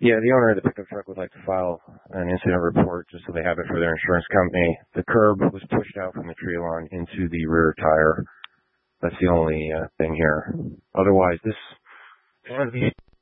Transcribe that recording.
Yeah, the owner of the pickup truck would like to file an incident report just so they have it for their insurance company. The curb was pushed out from the tree lawn into the rear tire. That's the only thing here. Otherwise, this one of the